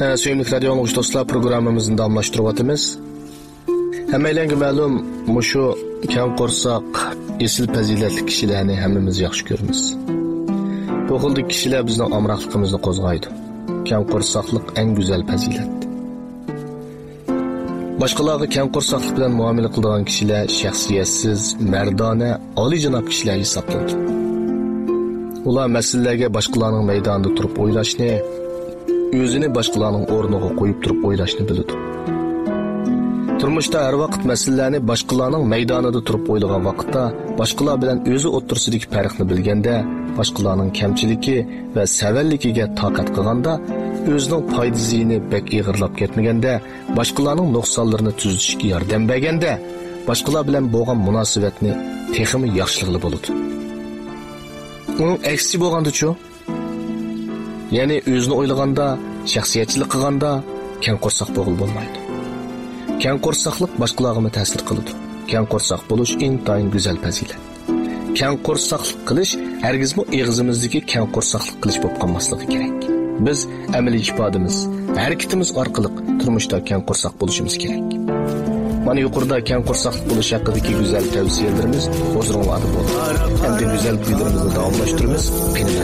Suyumli radio anglagıç dostlar, programmamizni davomlashtiryapmiz. Hammalarga ma'lum, mushu kam qo'rsoq esil fazilatli kishilarni hammamiz yaxshi ko'ramiz. Bu xildagi kishilar bizning amroqligimizni qo'zg'aydi. Kam qo'rsoqlik eng go'zal fazilat. Boshqalarga kam qo'rsoqlik bilan muomala qiladigan kishilar shaxsiyatsiz, mardona, oliyjanob kishilar hisoblanadi. Ular masalalarga boshqalarning maydonida turib o'ylashni, o'zini boshqalarning o'rniga qo'yib turib o'ylashni biladi. Turmushda har vaqt masalalarni boshqalarning maydonida turib o'ylagan vaqtda, boshqalar bilan o'zi o'rtasidagi farqni bilganda, boshqalarning kamchiligi va savalligiga toqat qilganda, o'zining foydasini bek ig'irlab ketmaganda, boshqalarning nuqsonlarini tuzatishga yordam berganda, boshqalar bilan bo'lgan munosabatni texmi yaxshilig'li bo'ladi. Uning aksi bo'lganda-chu, ya'ni o'zini o'ylaganda, shaxsiyatchilik qilganda kam qo'rsoq bo'lmaydi. Kam qo'rsoqlik boshqalarga ta'sir qiladi. Kam qo'rsoq bo'lish intayin go'zal fazilat. Kam qo'rsoqlik qilish hargizmi og'zimizdagi kam qo'rsoqlik qilish bo'lib qolmasligi kerak. Biz amaliy ifodamiz, harakatimiz orqali turmushda kam qo'rsoq bo'lishimiz kerak. Mana yuqorida kam qo'rsoqlik bo'lish haqidagi go'zal tavsiyalarimiz huzuringizda bo'ldi. Endi go'zal kuylarimizni davomlashtiramiz.